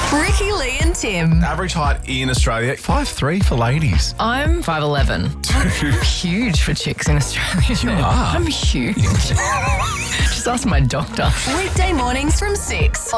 Ricky, Lee and Tim. Average height in Australia, 5'3" for ladies. I'm 5'11". I'm huge for chicks in Australia. You are. I'm huge. Just ask my doctor. Weekday mornings from 6.